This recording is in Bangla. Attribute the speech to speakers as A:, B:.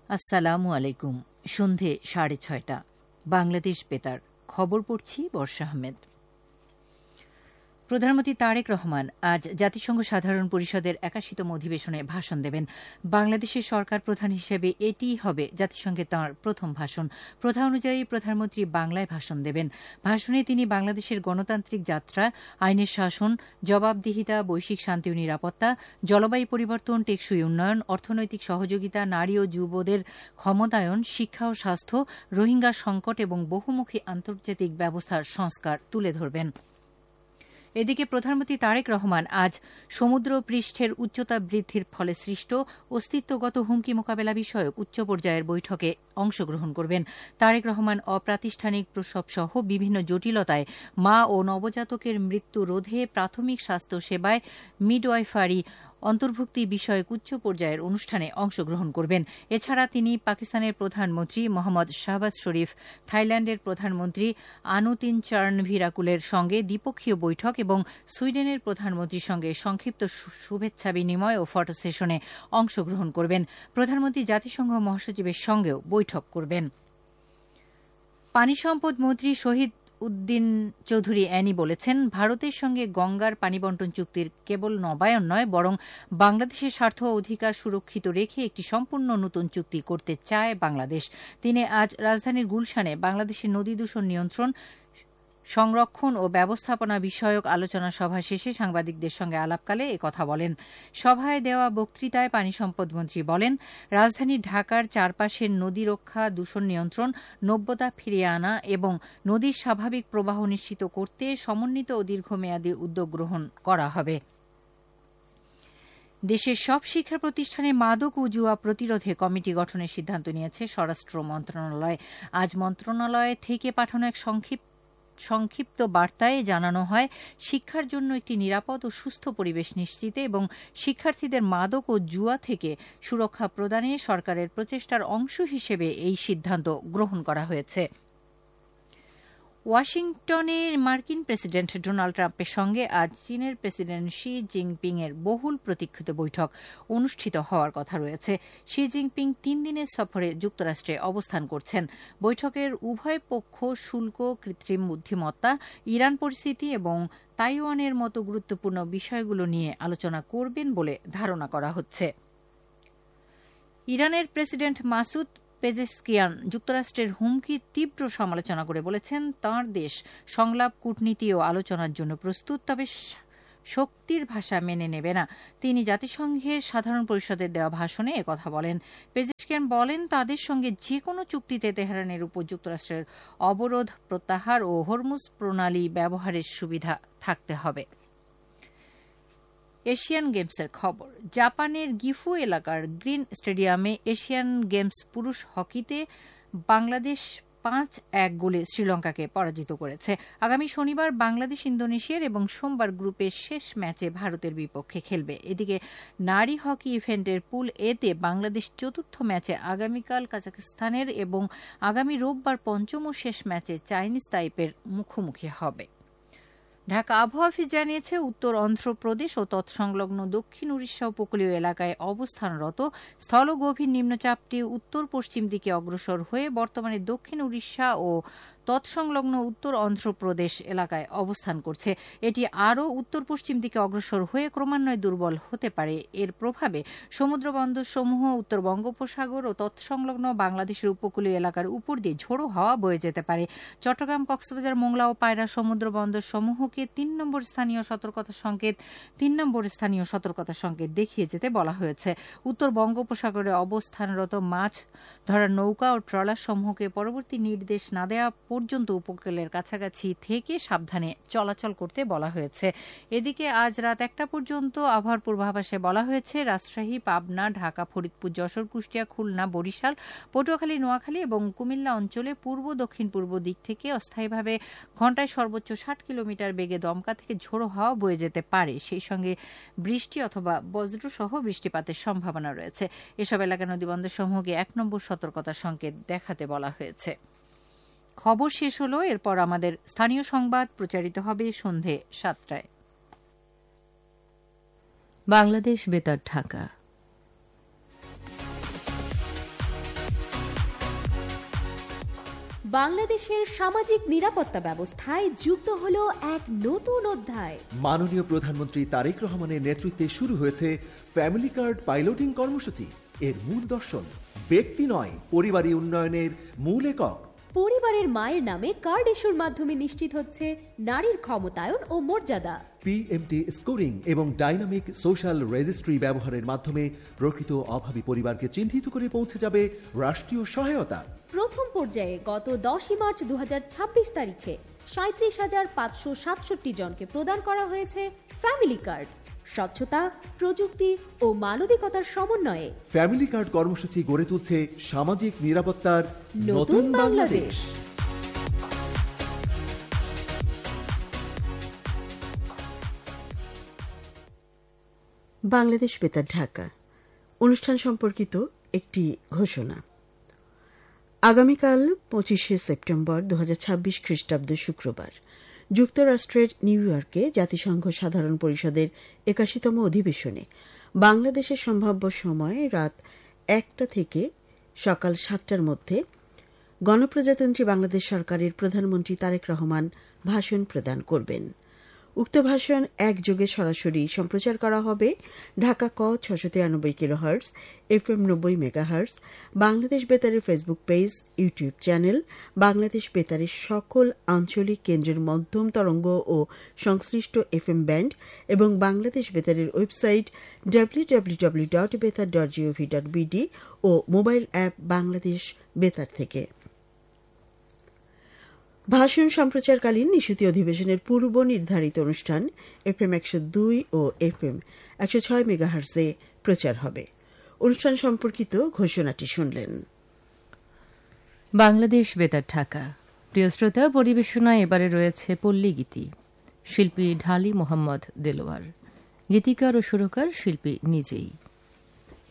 A: আসসালামু আলাইকুম। সন্ধে 6:30 বাংলাদেশ বেতার খবর পড়ছি বর্ষা আহমেদ। প্রধানমন্ত্রী তারেক রহমান আজ জাতিসংঘ সাধারণ পরিষদের ৮১তম অধিবেশনে ভাষণ দেবেন। বাংলাদেশের সরকার প্রধান হিসেবে এটিই হবে জাতিসংঘে তাঁর প্রথম ভাষণ। প্রথা অনুযায়ী প্রধানমন্ত্রী বাংলায় ভাষণ দেবেন। ভাষণে তিনি বাংলাদেশের গণতান্ত্রিক যাত্রা, আইনের শাসন, জবাবদিহিতা, বৈশ্বিক শান্তি ও নিরাপত্তা, জলবায়ু পরিবর্তন, টেকসই উন্নয়ন, অর্থনৈতিক সহযোগিতা, নারী ও যুবদের ক্ষমতায়ন, শিক্ষা ও স্বাস্থ্য, রোহিঙ্গা সংকট এবং বহুমুখী আন্তর্জাতিক ব্যবস্থার সংস্কার তুলে ধরবেন। এদিকে প্রধানমন্ত্রী তারেক রহমান আজ সমুদ্র পৃষ্ঠের উচ্চতা বৃদ্ধির ফলে সৃষ্ট অস্তিত্বগত হুমকি মোকাবেলা বিষয়ক উচ্চ পর্যায়ের বৈঠকে অংশগ্রহণ করবেন। তারেক রহমান অপ্রাতিষ্ঠানিক প্রসবসহ বিভিন্ন জটিলতায় মা ও নবজাতকের মৃত্যু রোধে প্রাথমিক স্বাস্থ্য সেবায় মিডওয়াইফারি অন্তর্ভুক্তি বিষয়ক উচ্চ পর্যায়ের অনুষ্ঠানে অংশগ্রহণ করবেন। এছাড়া তিনি পাকিস্তানের প্রধানমন্ত্রী মোহাম্মদ শাহবাজ শরীফ, থাইল্যান্ডের প্রধানমন্ত্রী আনুতিন চার্নভিরাকুলের সঙ্গে দ্বিপক্ষীয় বৈঠক এবং সুইডেনের প্রধানমন্ত্রীর সঙ্গে সংক্ষিপ্ত শুভেচ্ছা বিনিময় ও ফটো সেশনে অংশগ্রহণ করবেন। প্রধানমন্ত্রী জাতিসংঘ মহাসচিবের সঙ্গেও বৈঠক করবেন। পানি সম্পদ মন্ত্রী শহীদ উদ্দিন চৌধুরী অ্যানি বলেছেন, ভারতের সঙ্গে গঙ্গার পানি বণ্টন চুক্তির কেবল নবায়ন নয়, বরং বাংলাদেশের স্বার্থ ও অধিকার সুরক্ষিত রেখে একটি সম্পূর্ণ নতুন চুক্তি করতে চায় বাংলাদেশ। তিনি আজ রাজধানীর গুলশানে বাংলাদেশের নদী দূষণ নিয়ন্ত্রণ, সংরক্ষণ ও ব্যবস্থাপনা বিষয়ক আলোচনা সভা শেষে সাংবাদিকদের সঙ্গে আলাপকালে একথা বলেন। সভায় দেওয়া বক্তৃতায় পানি সম্পদ মন্ত্রী বলেন, রাজধানী ঢাকার চারপাশের নদী রক্ষা, দূষণ নিয়ন্ত্রণ, নব্যতা ফিরিয়ে আনা এবং নদীর স্বাভাবিক প্রবাহ নিশ্চিত করতে সমন্বিত ও দীর্ঘমেয়াদী উদ্যোগ গ্রহণ করা হবে। দেশের সব শিক্ষা প্রতিষ্ঠানে মাদক ও জুয়া প্রতিরোধে কমিটি গঠনের সিদ্ধান্ত নিয়েছে স্বরাষ্ট্র মন্ত্রণালয়। আজ মন্ত্রণালয় থেকে পাঠানো এক সংক্ষিপ্ত বার্তায় জানানো হয়, শিক্ষার জন্য একটি নিরাপদ ও সুস্থ পরিবেশ নিশ্চিতে এবং শিক্ষার্থীদের মাদক ও জুয়া থেকে সুরক্ষা প্রদানে সরকারের প্রচেষ্টার অংশ হিসেবে এই সিদ্ধান্ত গ্রহণ করা হয়েছে। ওয়াশিংটনে মার্কিন প্রেসিডেন্ট ডোনাল্ড ট্রাম্পের সঙ্গে আজ চীনের প্রেসিডেন্ট শি জিনপিং এর বহুল প্রতীক্ষিত বৈঠক অনুষ্ঠিত হওয়ার কথা রয়েছে। শি জিনপিং 3 দিনের সফরে যুক্তরাষ্ট্রে অবস্থান করছেন। বৈঠকের উভয় পক্ষ শুল্ক, কৃত্রিম বুদ্ধিমত্তা, ইরান পরিস্থিতি এবং তাইওয়ানের মতো গুরুত্বপূর্ণ বিষয়গুলো নিয়ে আলোচনা করবেন বলে ধারণা করা হচ্ছে। ইরানের প্রেসিডেন্ট মাসুদ পেজেশকিয়ান যুক্তরাষ্ট্রের হুমকির তীব্র সমালোচনা করে বলেছেন, তাঁর দেশ সংলাপ, কূটনীতি ও আলোচনার জন্য প্রস্তুত, তবে শক্তির ভাষা মেনে নেবে না। তিনি জাতিসংঘের সাধারণ পরিষদে দেওয়া ভাষণে একথা বলেন। পেজেশকিয়ান বলেন, তাদের সঙ্গে যে কোনো চুক্তিতে তেহরানের উপর যুক্তরাষ্ট্রের অবরোধ প্রত্যাহার ও হরমুজ প্রণালী ব্যবহারের সুবিধা থাকতে হবে। এশিয়ান গেমসের খবর। জাপানের গিফু এলাকার গ্রিন স্টেডিয়ামে এশিয়ান গেমস পুরুষ হকিতে বাংলাদেশ 5-1 গোলে শ্রীলঙ্কাকে পরাজিত করেছে। আগামী শনিবার বাংলাদেশ ইন্দোনেশিয়ার এবং সোমবার গ্রুপের শেষ ম্যাচে ভারতের বিপক্ষে খেলবে। এদিকে নারী হকি ইভেন্টের পুল এতে বাংলাদেশ চতুর্থ ম্যাচে আগামীকাল কাজাখস্তানের এবং আগামী রোববার পঞ্চম ও শেষ ম্যাচে চাইনিজ তাইপের মুখোমুখি হবে। ঢাকা আবহাওয়া অফিস জানিয়েছে, উত্তর অন্ধ্রপ্রদেশ ও তৎসংলগ্ন দক্ষিণ উড়িষ্যা উপকূলীয় এলাকায় অবস্থানরত স্থল গভীর নিম্নচাপটি উত্তর পশ্চিম দিকে অগ্রসর হয়ে বর্তমানে দক্ষিণ উড়িষ্যা ও তৎসংলগ্ন উত্তর অন্ধ্রপ্রদেশ এলাকায় অবস্থান করছে। এটি আরও উত্তর পশ্চিম দিকে অগ্রসর হয়ে ক্রমান্বয়ে দুর্বল হতে পারে। এর প্রভাবে সমুদ্রবন্দরসমূহ, উত্তর বঙ্গোপসাগর ও তৎসংলগ্ন বাংলাদেশের উপকূলীয় এলাকার উপর দিয়ে ঝোড়ো হাওয়া বয়ে যেতে পারে। চট্টগ্রাম, কক্সবাজার, মোংলা ও পায়রা সমুদ্র বন্দরসমূহকে 3 নম্বর স্থানীয় সতর্কতা সংকেত দেখিয়ে যেতে বলা হয়েছে। উত্তর বঙ্গোপসাগরে অবস্থানরত মাছ ধরার নৌকা ও ট্রলার সমূহকে পরবর্তী নির্দেশ না দেওয়া পর্যন্ত উপকূলের কাছাকাছি থেকে সাবধানে চলাচল করতে বলা হয়েছে। এদিকে আজ রাত 1টা পর্যন্ত আবহাওয়ার পূর্বাভাসে বলা হয়েছে, রাজশাহী, পাবনা, ঢাকা, ফরিদপুর, যশোর, কুষ্টিয়া, খুলনা, বরিশাল, পটুয়াখালী, নোয়াখালী এবং কুমিল্লা অঞ্চলে পূর্ব দক্ষিণ পূর্ব দিক থেকে অস্থায়ীভাবে ঘণ্টায় সর্বোচ্চ 60 কিলোমিটার বেগে দমকা থেকে ঝোড়ো হাওয়া বয়ে যেতে পারে। সেই সঙ্গে বৃষ্টি অথবা বজ্রসহ বৃষ্টিপাতের সম্ভাবনা রয়েছে। এসব এলাকার নদীবন্দরসমূহকে 1 নম্বর সতর্কতা সংকেত দেখাতে বলা হয়েছে। খবর শেষ হলো। এরপর আমাদের স্থানীয় সংবাদ প্রচারিত হবে সন্ধে 7টায়। বাংলাদেশ বেতার ঢাকা।
B: বাংলাদেশের সামাজিক নিরাপত্তা ব্যবস্থায় যুক্ত হলো এক নতুন অধ্যায়।
C: মাননীয় প্রধানমন্ত্রী তারেক রহমানের নেতৃত্বে শুরু হয়েছে ফ্যামিলি কার্ড পাইলটিং কর্মসূচি। এর মূল দর্শন ব্যক্তি নয়, পরিবারী উন্নয়নের মূল একক।
B: পরিবারের মায়ের নামে কার্ড ইস্যুর মাধ্যমে নিশ্চিত হচ্ছে নারীর ক্ষমতায়ন ও মর্যাদা।
C: পিএমটি স্কোরিং এবং ডাইনামিক সোশ্যাল রেজিস্ট্রি ব্যবহারের মাধ্যমে প্রকৃত অভাবী পরিবারকে চিহ্নিত করে পৌঁছে যাবে রাষ্ট্রীয় সহায়তা।
B: প্রথম পর্যায়ে গত 10 মার্চ 2026 তারিখে 37,567 জনকে প্রদান করা হয়েছে ফ্যামিলি কার্ড। স্বচ্ছতা, প্রযুক্তি ও মানবিকতার সমন্বয়ে
C: ফ্যামিলি কার্ড কর্মসূচি গড়ে তুলছে সামাজিক নিরাপত্তার নতুন বাংলাদেশ।
D: বাংলাদেশ বেতার ঢাকা অনুষ্ঠান সম্পর্কিত একটি ঘোষণা। আগামীকাল 25শে সেপ্টেম্বর 2026 খ্রিস্টাব্দ শুক্রবার যুক্তরাষ্ট্রের নিউ ইয়র্কে জাতিসংঘ সাধারণ পরিষদের 81তম অধিবেশনে বাংলাদেশের সম্ভাব্য সময় রাত 1টা থেকে সকাল 7টার মধ্যে গণপ্রজাতন্ত্রী বাংলাদেশ সরকারের প্রধানমন্ত্রী তারেক রহমান ভাষণ প্রদান করবেন। উক্ত ভাষণ একযোগে সরাসরি সম্প্রচার করা হবে ঢাকা ক 693 kilohertz, FM 90 megahertz, Bangladesh বেতারের Facebook page, YouTube channel, Bangladesh বেতারের সকল আঞ্চলিক কেন্দ্রের মধ্যম তরঙ্গ ও সংশ্লিষ্ট FM ব্যান্ড এবং বাংলাদেশ বেতারের ওয়েবসাইট www.betar.gov.bd ও মোবাইল অ্যাপ বাংলাদেশ বেতার থেকে। ভাষণ সম্প্রচারকালীন নিশুতি অধিবেশনের পূর্ব নির্ধারিত অনুষ্ঠান FM 102 ও FM 106 মেগাহার্টজে প্রচার হবে। অনুষ্ঠান সম্পর্কিত ঘোষণাটি শুনলেন।
E: বাংলাদেশ বেতার ঢাকা। প্রিয় শ্রোতা, পরিবেশনায় এবারে রয়েছে পল্লী গীতি। শিল্পী ঢালি মোহাম্মদ দেলোয়ার, গীতিকার ও সুরকার শিল্পী নিজেই।